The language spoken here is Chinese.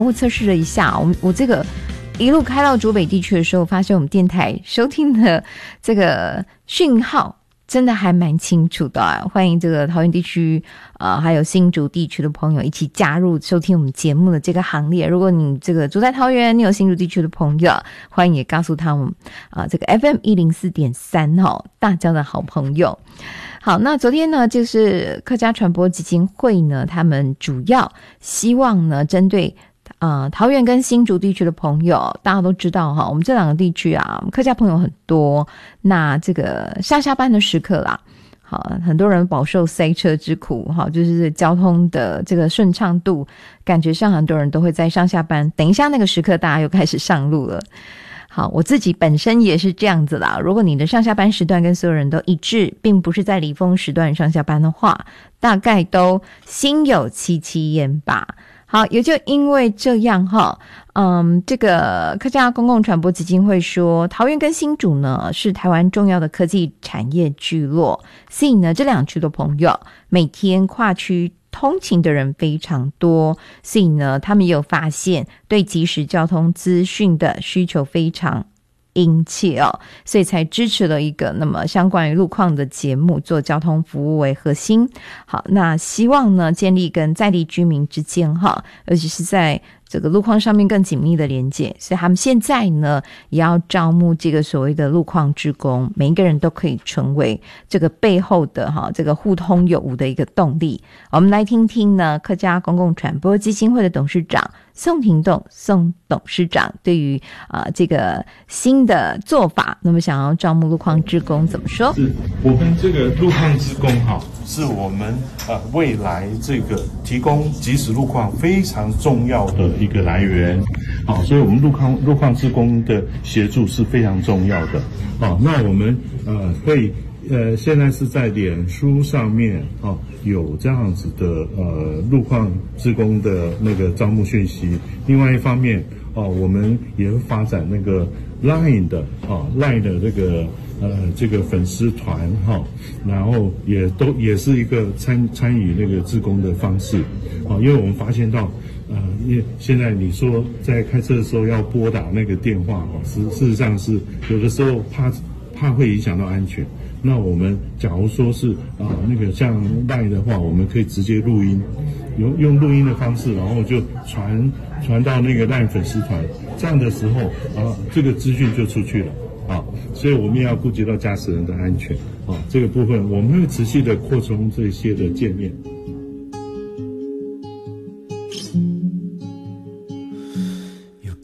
我测试了一下，我这个一路开到竹北地区的时候，发现我们电台收听的这个讯号真的还蛮清楚的啊！欢迎这个桃园地区还有新竹地区的朋友一起加入收听我们节目的这个行列。如果你这个住在桃园，你有新竹地区的朋友，欢迎也告诉他们这个 FM 104.3大家的好朋友。好，那昨天呢，就是客家传播基金会呢，他们主要希望呢，针对桃园跟新竹地区的朋友，大家都知道哈，我们这两个地区啊，客家朋友很多。那这个上下班的时刻啦，好，很多人饱受塞车之苦哈，就是交通的这个顺畅度，感觉上很多人都会在上下班，等一下那个时刻，大家又开始上路了。好，我自己本身也是这样子啦。如果你的上下班时段跟所有人都一致，并不是在离峰时段上下班的话，大概都心有戚戚焉吧。好，也就因为这样哈，这个客家公共传播基金会说，桃园跟新竹呢是台湾重要的科技产业聚落，所以呢这两区的朋友每天跨区通勤的人非常多，所以呢他们也有发现对即时交通资讯的需求非常殷切哦，所以才支持了一个那么相关于路况的节目，做交通服务为核心。好，那希望呢建立跟在地居民之间哈，尤其是在这个路况上面更紧密的连接，所以他们现在呢也要招募这个所谓的路况志工，每一个人都可以成为这个背后的这个互通有无的一个动力。我们来听听呢客家公共传播基金会的董事长宋庭栋宋董事长对于这个新的做法，那么想要招募路况志工怎么说？ 是我们这个路况志工是我们未来这个提供即时路况非常重要的一个来源，所以我们路况志工的协助是非常重要的。那我们会现在是在脸书上面有这样子的路况志工的那个招募讯息。另外一方面我们也会发展那个 Line 的这个粉丝团然后也是一个参与那个志工的方式因为我们发现到因为现在你说在开车的时候要拨打那个电话事实上是有的时候怕会影响到安全。那我们假如说是那个像 Line 的话，我们可以直接录音，用录音的方式，然后就传到那个 Line 粉丝团，这样的时候这个资讯就出去了所以我们也要顾及到驾驶人的安全这个部分我们会持续的扩充这些的界面。